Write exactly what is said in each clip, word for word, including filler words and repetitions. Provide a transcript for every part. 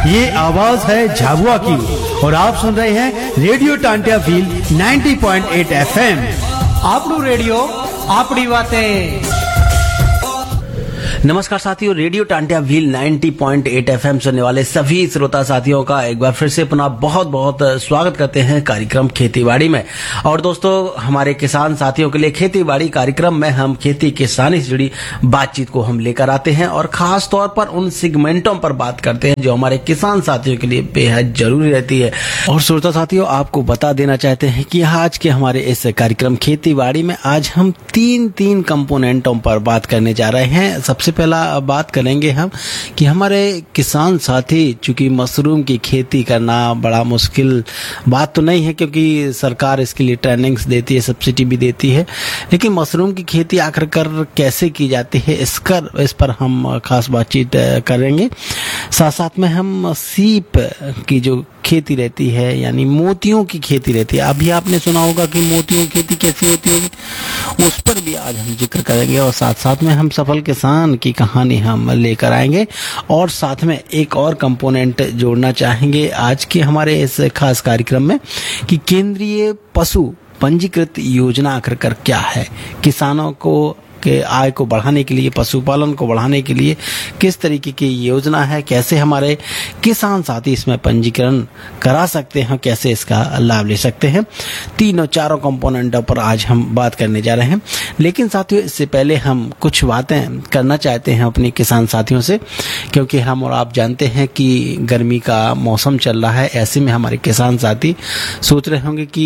ये आवाज है झाबुआ की और आप सुन रहे हैं रेडियो टांटिया व्हील नब्बे पॉइंट आठ एफएम। आपनू रेडियो आपड़ी बातें। नमस्कार साथियों, रेडियो टांटिया व्हील नब्बे पॉइंट आठ एफएम सुनने वाले सभी श्रोता साथियों का एक बार फिर से पुनः बहुत बहुत स्वागत करते हैं कार्यक्रम खेतीबाड़ी में। और दोस्तों, हमारे किसान साथियों के लिए खेतीबाड़ी कार्यक्रम में हम खेती किसानी से जुड़ी बातचीत को हम लेकर आते हैं और खास तौर पर उन सेगमेंटों पर बात करते हैं जो हमारे किसान साथियों के लिए बेहद जरूरी रहती है। और श्रोता साथियों, आपको बता देना चाहते हैं कि आज के हमारे इस कार्यक्रम खेतीबाड़ी में आज हम तीन तीन कंपोनेंटों पर बात करने जा रहे हैं। सबसे पहला बात करेंगे हम कि हमारे किसान साथी, चूंकि मशरूम की खेती करना बड़ा मुश्किल बात तो नहीं है क्योंकि सरकार इसके लिए ट्रेनिंग्स देती है, सब्सिडी भी देती है, लेकिन मशरूम की खेती आखिरकार कैसे की जाती है इसकर इस पर हम खास बातचीत करेंगे। साथ साथ में हम सीप की जो खेती रहती है यानी मोतियों की खेती रहती है, अभी आपने सुना होगा कि मोतियों की खेती कैसी होती होगी, उस पर भी आज हम जिक्र करेंगे। और साथ साथ में हम सफल किसान की कहानी हम लेकर आएंगे और साथ में एक और कंपोनेंट जोड़ना चाहेंगे आज के हमारे इस खास कार्यक्रम में कि केंद्रीय पशु पंजीकृत योजना आखिरकार क्या है, किसानों को के आय को बढ़ाने के लिए, पशुपालन को बढ़ाने के लिए किस तरीके की योजना है, कैसे हमारे किसान साथी इसमें पंजीकरण करा सकते हैं, कैसे इसका लाभ ले सकते हैं। तीनों चारों कंपोनेंटों पर आज हम बात करने जा रहे हैं। लेकिन साथियों, इससे पहले हम कुछ बातें करना चाहते हैं अपने किसान साथियों से, क्योंकि हम और आप जानते हैं कि गर्मी का मौसम चल रहा है। ऐसे में हमारे किसान साथी सोच रहे होंगे कि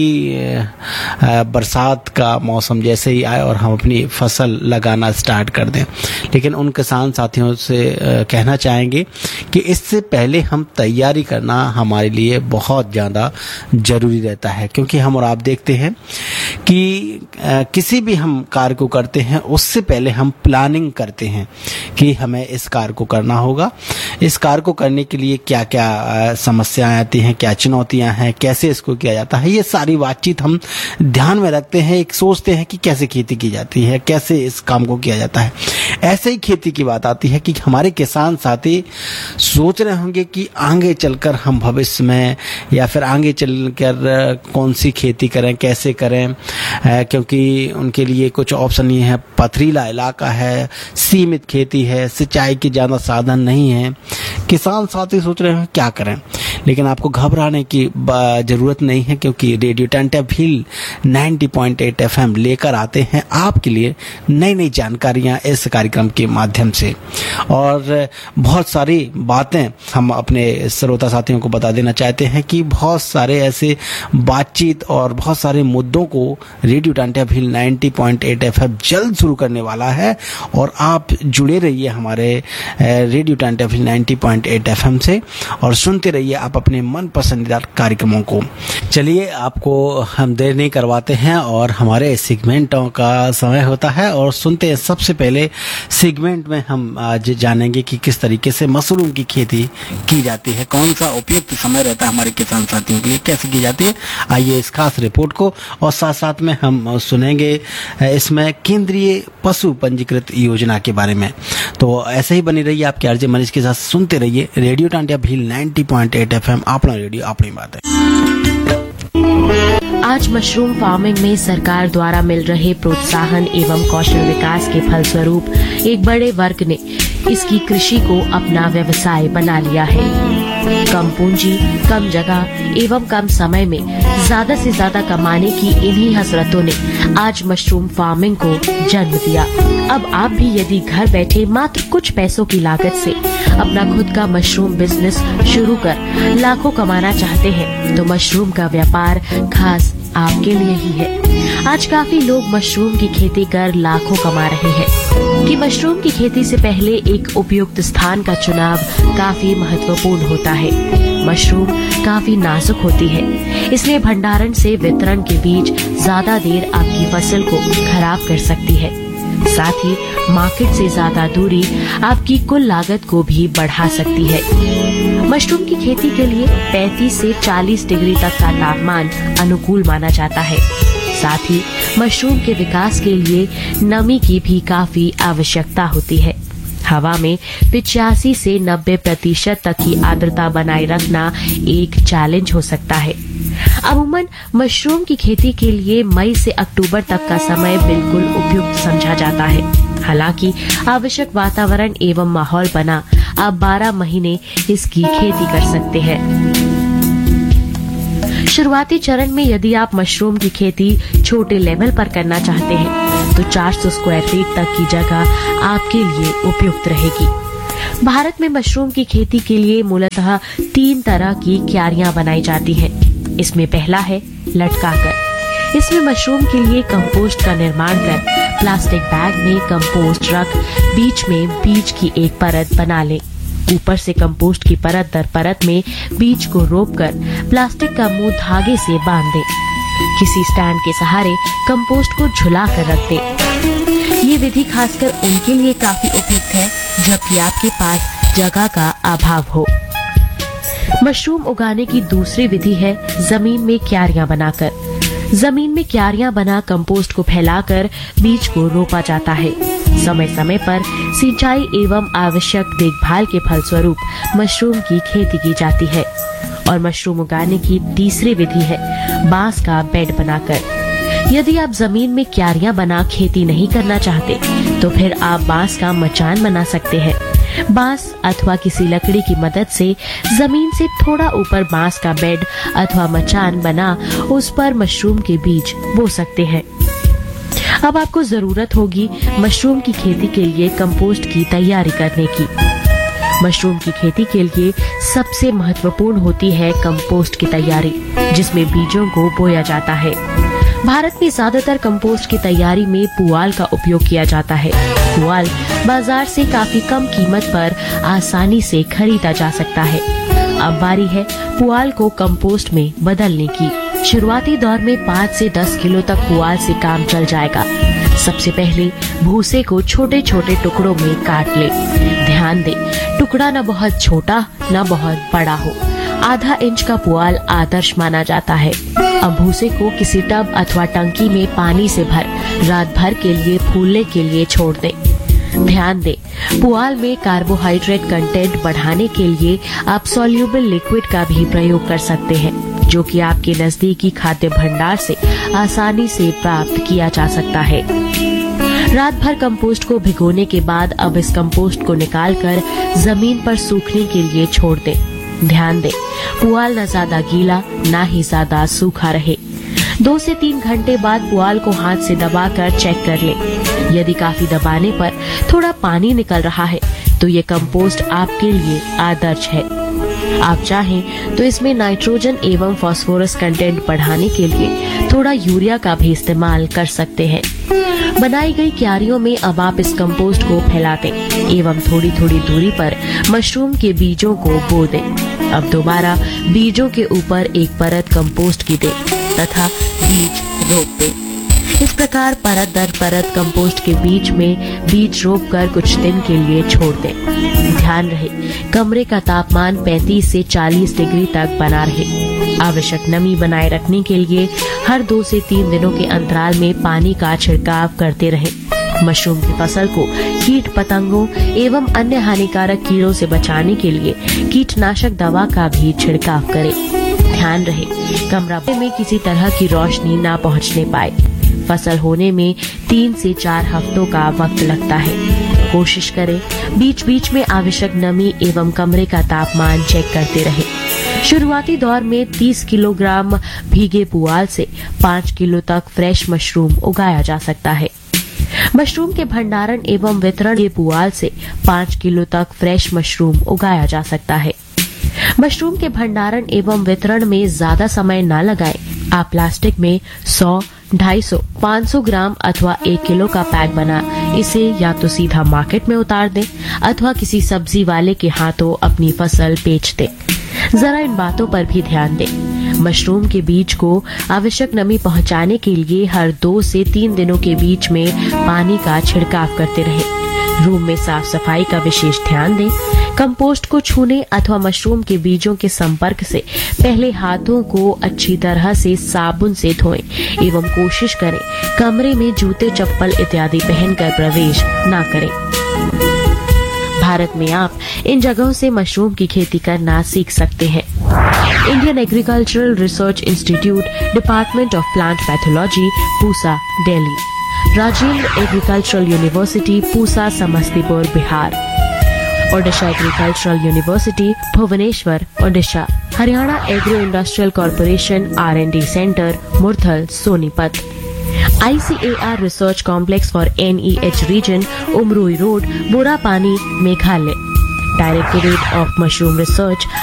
बरसात का मौसम जैसे ही आए और हम अपनी फसल लगाना स्टार्ट कर दें, लेकिन उन किसान साथियों से कहना चाहेंगे कि इससे पहले हम तैयारी करना हमारे लिए बहुत ज़्यादा जरूरी रहता है, क्योंकि हम और आप देखते हैं कि किसी भी हम कार्य को करते हैं उससे पहले हम प्लानिंग करते हैं कि हमें इस कार्य को करना होगा, इस कार्य को करने के लिए क्या क्या समस्याएं आती हैं, क्या चुनौतियां हैं, कैसे इसको किया जाता है, ये सारी बातचीत हम ध्यान में रखते हैं। एक सोचते हैं कि कैसे खेती की जाती है, कैसे इस काम को किया जाता है। ऐसे ही खेती की बात आती है कि हमारे किसान साथी सोच रहे होंगे कि आगे चलकर हम भविष्य में या फिर आगे चलकर कौन सी खेती करें, कैसे करें, क्योंकि उनके लिए कुछ ऑप्शन ये है, पथरीला इलाका है, सीमित खेती है, सिंचाई के ज़्यादा साधन नहीं है। किसान साथी सोच रहे हैं क्या करें, लेकिन आपको घबराने की जरूरत नहीं है, क्योंकि रेडियो टांटिया व्हील नब्बे पॉइंट आठ एफएम लेकर आते हैं आपके लिए नई नई जानकारियां इस कार्यक्रम के माध्यम से। और बहुत सारी बातें हम अपने श्रोता साथियों को बता देना चाहते हैं कि बहुत सारे ऐसे बातचीत और बहुत सारे मुद्दों को रेडियो टांटिया व्हील नब्बे पॉइंट आठ एफएम जल्द शुरू करने वाला है। और आप जुड़े रहिए हमारे रेडियो टांटिया व्हील नब्बे पॉइंट आठ एफएम से और सुनते रहिए आप अपने मन पसंदीदा कार्यक्रमों को। चलिए, आपको हम देर नहीं करवाते हैं और हमारे सेगमेंटों का समय होता है और सुनते हैं। सबसे पहले सेगमेंट में हम आज जानेंगे कि किस तरीके से मशरूम की खेती की जाती है, कौन सा उपयुक्त समय रहता है हमारे किसान साथियों के लिए, कैसे की जाती है। आइए इस खास रिपोर्ट को और साथ साथ में हम सुनेंगे इसमें केंद्रीय पशु पंजीकृत योजना के बारे में। तो ऐसे ही बनी रहिए आपके आरजे मनीष के साथ, सुनते रहिए रेडियो टांटिया व्हील नब्बे पॉइंट आठ एफएम, अपना रेडियो अपनी बात है। आज मशरूम फार्मिंग में सरकार द्वारा मिल रहे प्रोत्साहन एवं कौशल विकास के फलस्वरूप एक बड़े वर्ग ने इसकी कृषि को अपना व्यवसाय बना लिया है। कम पूंजी, कम जगह एवं कम समय में ज्यादा से ज्यादा कमाने की इन्हीं हसरतों ने आज मशरूम फार्मिंग को जन्म दिया। अब आप भी यदि घर बैठे मात्र कुछ पैसों की लागत से अपना खुद का मशरूम बिजनेस शुरू कर लाखों कमाना चाहते हैं तो मशरूम का व्यापार खास आपके लिए ही है। आज काफी लोग मशरूम की खेती कर लाखों कमा रहे हैं। कि मशरूम की खेती से पहले एक उपयुक्त स्थान का चुनाव काफी महत्वपूर्ण होता है। मशरूम काफी नाजुक होती है, इसलिए भंडारण से वितरण के बीच ज्यादा देर आपकी फसल को खराब कर सकती है। साथ ही मार्केट से ज्यादा दूरी आपकी कुल लागत को भी बढ़ा सकती है। मशरूम की खेती के लिए पैंतीस से चालीस डिग्री तक का तापमान अनुकूल माना जाता है। साथ ही मशरूम के विकास के लिए नमी की भी काफी आवश्यकता होती है। हवा में पिचासी से नब्बे प्रतिशत तक की आर्द्रता बनाए रखना एक चैलेंज हो सकता है। अमूमन मशरूम की खेती के लिए मई से अक्टूबर तक का समय बिल्कुल उपयुक्त समझा जाता है। हालांकि आवश्यक वातावरण एवं माहौल बना आप बारह महीने इसकी खेती कर सकते हैं। शुरुआती चरण में यदि आप मशरूम की खेती छोटे लेवल पर करना चाहते हैं तो चार सौ स्क्वायर फीट तक की जगह आपके लिए उपयुक्त रहेगी। भारत में मशरूम की खेती के लिए मूलतः तीन तरह की क्यारियां बनाई जाती हैं। इसमें पहला है लटकाकर। इसमें मशरूम के लिए कंपोस्ट का निर्माण कर प्लास्टिक बैग में कंपोस्ट रख बीच में बीज की एक परत बना लें। ऊपर से कंपोस्ट की परत दर परत में बीज को रोपकर प्लास्टिक का मुंह धागे से बांध दें। किसी स्टैंड के सहारे कंपोस्ट को झुला कर रख दें। ये विधि खासकर उनके लिए काफी उपयुक्त है जबकि आपके पास जगह का अभाव हो। मशरूम उगाने की दूसरी विधि है जमीन में क्यारियां बनाकर। जमीन में क्यारियां बना कंपोस्ट को फैलाकर बीज को रोपा जाता है। समय समय पर सिंचाई एवं आवश्यक देखभाल के फलस्वरूप मशरूम की खेती की जाती है। और मशरूम उगाने की तीसरी विधि है बांस का बेड बनाकर। यदि आप जमीन में क्यारियां बना खेती नहीं करना चाहते तो फिर आप बांस का मचान बना सकते हैं। बांस अथवा किसी लकड़ी की मदद से जमीन से थोड़ा ऊपर बांस का बेड अथवा मचान बना उस पर मशरूम के बीज बो सकते हैं। अब आपको जरूरत होगी मशरूम की खेती के लिए कंपोस्ट की तैयारी करने की। मशरूम की खेती के लिए सबसे महत्वपूर्ण होती है कंपोस्ट की तैयारी, जिसमें बीजों को बोया जाता है। भारत में ज्यादातर कंपोस्ट की तैयारी में पुआल का उपयोग किया जाता है। पुआल बाजार से काफी कम कीमत पर आसानी से खरीदा जा सकता है। अब बारी है पुआल को कंपोस्ट में बदलने की। शुरुआती दौर में पाँच से दस किलो तक पुआल से काम चल जाएगा। सबसे पहले भूसे को छोटे छोटे टुकड़ों में काट ले। ध्यान दे, टुकड़ा न बहुत छोटा न बहुत बड़ा हो। आधा इंच का पुआल आदर्श माना जाता है। अब भूसे को किसी टब अथवा टंकी में पानी से भर रात भर के लिए फूलने के लिए छोड़ दें। ध्यान दें, पुआल में कार्बोहाइड्रेट कंटेंट बढ़ाने के लिए आप सॉल्यूबल लिक्विड का भी प्रयोग कर सकते हैं, जो कि आपके नजदीकी खाद्य भंडार से आसानी से प्राप्त किया जा सकता है। रात भर कंपोस्ट को भिगोने के बाद अब इस कंपोस्ट को निकालकर जमीन पर सूखने के लिए छोड़ दें। ध्यान दें, पुआल न ज्यादा गीला न ही ज्यादा सूखा रहे। दो से तीन घंटे बाद पुआल को हाथ से दबाकर चेक कर लें। यदि काफी दबाने पर थोड़ा पानी निकल रहा है तो ये कंपोस्ट आपके लिए आदर्श है। आप चाहें तो इसमें नाइट्रोजन एवं फास्फोरस कंटेंट बढ़ाने के लिए थोड़ा यूरिया का भी इस्तेमाल कर सकते हैं। बनाई गई क्यारियों में अब आप इस कंपोस्ट को फैलाते एवं थोड़ी थोड़ी दूरी पर मशरूम के बीजों को बो दें। अब दोबारा बीजों के ऊपर एक परत कंपोस्ट की दें तथा बीज रोप दें। इस प्रकार परत दर परत कंपोस्ट के बीच में बीज रोप कर कुछ दिन के लिए छोड़ दें। ध्यान रहे, कमरे का तापमान पैंतीस से चालीस डिग्री तक बना रहे। आवश्यक नमी बनाए रखने के लिए हर दो से तीन दिनों के अंतराल में पानी का छिड़काव करते रहें। मशरूम की फसल को कीट पतंगों एवं अन्य हानिकारक कीड़ों से बचाने के लिए कीटनाशक दवा का भी छिड़काव करें। ध्यान रहे, कमरा में किसी तरह की रोशनी न पहुंचने पाए। फसल होने में तीन से चार हफ्तों का वक्त लगता है। कोशिश करें बीच बीच में आवश्यक नमी एवं कमरे का तापमान चेक करते रहें। शुरुआती दौर में तीस किलोग्राम भीगे पुआल से पाँच किलो तक फ्रेश मशरूम उगाया जा सकता है। मशरूम के भंडारण एवं वितरण के पुआल से पाँच किलो तक फ्रेश मशरूम उगाया जा सकता है। मशरूम के भंडारण एवं वितरण में ज्यादा समय न लगाएं। आप प्लास्टिक में सौ, ढाई सौ, पाँच सौ ग्राम अथवा एक किलो का पैक बना इसे या तो सीधा मार्केट में उतार दें अथवा किसी सब्जी वाले के हाथों अपनी फसल बेच दें। जरा इन बातों पर भी ध्यान दें। मशरूम के बीज को आवश्यक नमी पहुंचाने के लिए हर दो से तीन दिनों के बीच में पानी का छिड़काव करते रहें। रूम में साफ सफाई का विशेष ध्यान दें। कंपोस्ट को छूने अथवा मशरूम के बीजों के संपर्क से पहले हाथों को अच्छी तरह से साबुन से धोएं एवं कोशिश करें कमरे में जूते चप्पल इत्यादि पहनकर प्रवेश न करें। भारत में आप इन जगहों से मशरूम की खेती करना सीख सकते हैं। Indian agricultural research institute, department of plant pathology, Pusa, Delhi. Rajendra agricultural university, Pusa, Samastipur, Bihar. Odisha agricultural university, Bhubaneswar, Odisha. Haryana agro industrial corporation are and D centre, Murthal, Sonipat. I C A R Research Complex for N E H Region, Umrui Road, Borapani, Meghalaya. Directorate of Mushroom Research,